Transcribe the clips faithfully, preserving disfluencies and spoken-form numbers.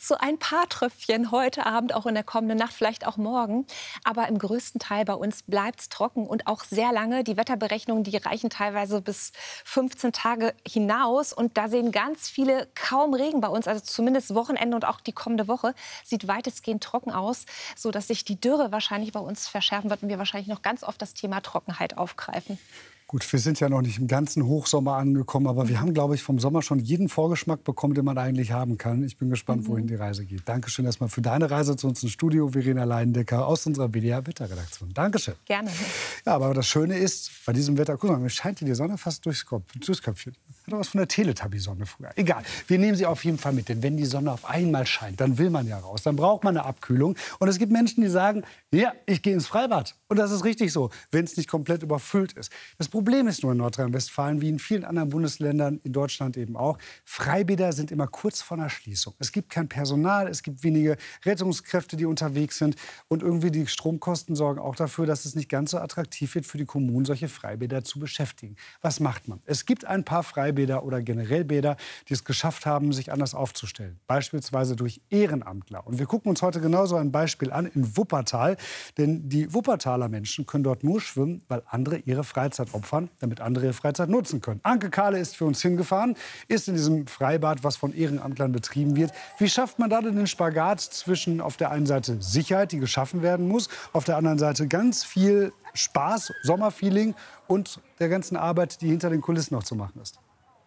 so ein paar Tröpfchen heute Abend, auch in der kommenden Nacht, vielleicht auch morgen. Aber im größten Teil bei uns bleibt es trocken und auch sehr lange. Die Wetterberechnungen, die reichen teilweise bis fünfzehn Tage hinaus. Und da sehen ganz viele kaum Regen bei uns. Also zumindest Wochenende und auch die kommende Woche sieht weitestgehend trocken aus, sodass sich die Dürre wahrscheinlich bei uns verschärfen wird und wir wahrscheinlich noch ganz oft das Thema Trockenheit aufgreifen. Gut, wir sind ja noch nicht im ganzen Hochsommer angekommen, aber wir haben, glaube ich, vom Sommer schon jeden Vorgeschmack bekommen, den man eigentlich haben kann. Ich bin gespannt, wohin die Reise geht. Dankeschön erstmal für deine Reise zu uns ins Studio, Verena Leindecker aus unserer W D R-Wetterredaktion. Dankeschön. Gerne. Ja, aber das Schöne ist, bei diesem Wetter, guck mal, mir scheint hier die Sonne fast durchs, Kopf, durchs Köpfchen. Hat doch was von der Teletubby-Sonne früher. Egal, wir nehmen sie auf jeden Fall mit, denn wenn die Sonne auf einmal scheint, dann will man ja raus, dann braucht man eine Abkühlung. Und es gibt Menschen, die sagen, ja, ich gehe ins Freibad. Und das ist richtig so, wenn es nicht komplett überfüllt ist. Das Problem ist nur in Nordrhein-Westfalen, wie in vielen anderen Bundesländern, in Deutschland eben auch, Freibäder sind immer kurz vor einer Schließung. Es gibt kein Personal, es gibt wenige Rettungskräfte, die unterwegs sind. Und irgendwie die Stromkosten sorgen auch dafür, dass es nicht ganz so attraktiv wird für die Kommunen, solche Freibäder zu beschäftigen. Was macht man? Es gibt ein paar Freibäder oder generell Bäder, die es geschafft haben, sich anders aufzustellen. Beispielsweise durch Ehrenamtler. Und wir gucken uns heute genauso ein Beispiel an in Wuppertal. Denn die Wuppertaler Menschen können dort nur schwimmen, weil andere ihre Freizeit opfern, damit andere ihre Freizeit nutzen können. Anke Kahle ist für uns hingefahren, ist in diesem Freibad, was von Ehrenamtlern betrieben wird. Wie schafft man da denn den Spagat zwischen auf der einen Seite Sicherheit, die geschaffen werden muss, auf der anderen Seite ganz viel Spaß, Sommerfeeling und der ganzen Arbeit, die hinter den Kulissen noch zu machen ist?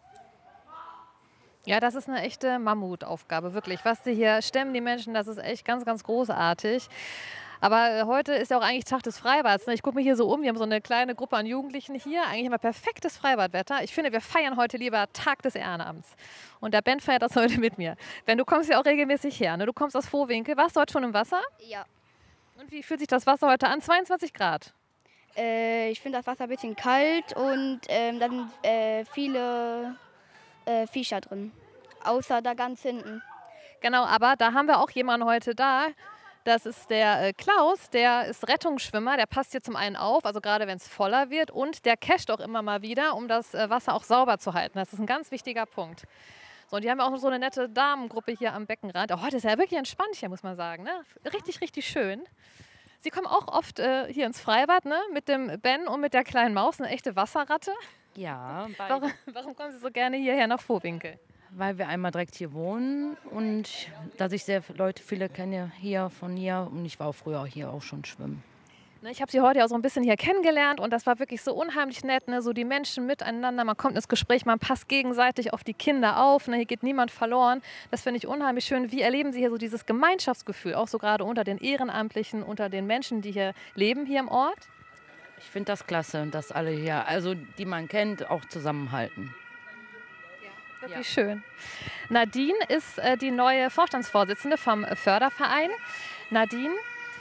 Ja, das ist eine echte Mammutaufgabe, wirklich. Was die hier stemmen, die Menschen, das ist echt ganz, ganz großartig. Aber heute ist ja auch eigentlich Tag des Freibads. Ich gucke mich hier so um, wir haben so eine kleine Gruppe an Jugendlichen hier. Eigentlich immer perfektes Freibadwetter. Ich finde, wir feiern heute lieber Tag des Ehrenamts. Und der Ben feiert das heute mit mir. Ben, du kommst ja auch regelmäßig her, ne? Du kommst aus Vohwinkel. Warst du heute schon im Wasser? Ja. Und wie fühlt sich das Wasser heute an? zweiundzwanzig Grad. Äh, ich finde das Wasser ein bisschen kalt und ähm, dann sind äh, viele äh, Viecher drin. Außer da ganz hinten. Genau, aber da haben wir auch jemanden heute da. Das ist der äh, Klaus, der ist Rettungsschwimmer, der passt hier zum einen auf, also gerade wenn es voller wird, und der casht auch immer mal wieder, um das äh, Wasser auch sauber zu halten. Das ist ein ganz wichtiger Punkt. So, und die haben ja auch so eine nette Damengruppe hier am Beckenrand. Oh, heute ist ja wirklich entspannt hier, muss man sagen. Ne? Richtig, richtig schön. Sie kommen auch oft äh, hier ins Freibad, ne? Mit dem Ben und mit der kleinen Maus, eine echte Wasserratte. Ja, warum, warum kommen Sie so gerne hierher nach Vohwinkel? Weil wir einmal direkt hier wohnen und dass ich sehr viele Leute viele kenne hier von hier und ich war auch früher hier auch schon schwimmen. Ich habe Sie heute ja so ein bisschen hier kennengelernt und das war wirklich so unheimlich nett, ne? So die Menschen miteinander, man kommt ins Gespräch, man passt gegenseitig auf die Kinder auf, ne? Hier geht niemand verloren. Das finde ich unheimlich schön. Wie erleben Sie hier so dieses Gemeinschaftsgefühl, auch so gerade unter den Ehrenamtlichen, unter den Menschen, die hier leben, hier im Ort? Ich finde das klasse, dass alle hier, also die man kennt, auch zusammenhalten. Wirklich ja. Schön. Nadine ist äh, die neue Vorstandsvorsitzende vom Förderverein. Nadine,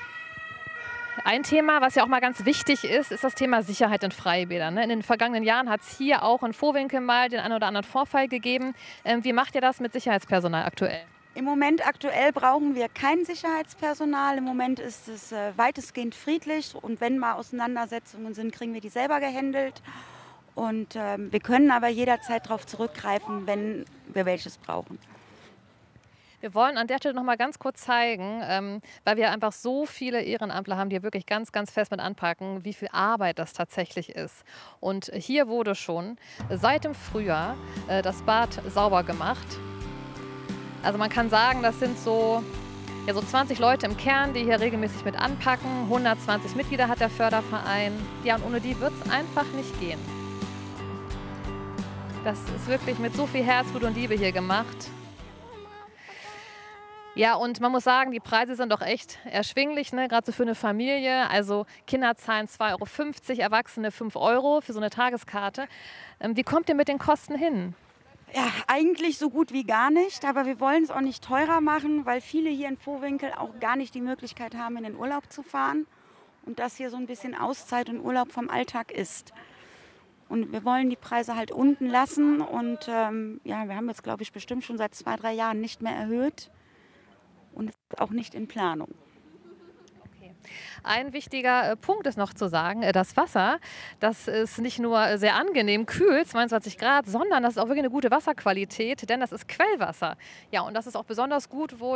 ein Thema, was ja auch mal ganz wichtig ist, ist das Thema Sicherheit in Freibädern. Ne? In den vergangenen Jahren hat es hier auch in Vohwinkel mal den einen oder anderen Vorfall gegeben. Ähm, wie macht ihr das mit Sicherheitspersonal aktuell? Im Moment aktuell brauchen wir kein Sicherheitspersonal. Im Moment ist es äh, weitestgehend friedlich. Und wenn mal Auseinandersetzungen sind, kriegen wir die selber gehandelt. Und ähm, wir können aber jederzeit darauf zurückgreifen, wenn wir welches brauchen. Wir wollen an der Stelle noch mal ganz kurz zeigen, ähm, weil wir einfach so viele Ehrenamtler haben, die hier wirklich ganz, ganz fest mit anpacken, wie viel Arbeit das tatsächlich ist. Und hier wurde schon seit dem Frühjahr äh, das Bad sauber gemacht. Also man kann sagen, das sind so, ja, so zwanzig Leute im Kern, die hier regelmäßig mit anpacken. hundertzwanzig Mitglieder hat der Förderverein. Ja, und ohne die wird es einfach nicht gehen. Das ist wirklich mit so viel Herzblut und Liebe hier gemacht. Ja, und man muss sagen, die Preise sind doch echt erschwinglich, ne? Gerade so für eine Familie. Also Kinder zahlen zwei Euro fünfzig, Erwachsene fünf Euro für so eine Tageskarte. Ähm, wie kommt ihr mit den Kosten hin? Ja, eigentlich so gut wie gar nicht, aber wir wollen es auch nicht teurer machen, weil viele hier in Vohwinkel auch gar nicht die Möglichkeit haben, in den Urlaub zu fahren. Und das hier so ein bisschen Auszeit und Urlaub vom Alltag ist. Und wir wollen die Preise halt unten lassen und ähm, ja, wir haben jetzt, glaube ich, bestimmt schon seit zwei, drei Jahren nicht mehr erhöht und es ist auch nicht in Planung. Okay. Ein wichtiger äh, Punkt ist noch zu sagen, äh, das Wasser, das ist nicht nur äh, sehr angenehm kühl, zweiundzwanzig Grad, sondern das ist auch wirklich eine gute Wasserqualität, denn das ist Quellwasser. Ja, und das ist auch besonders gut wohl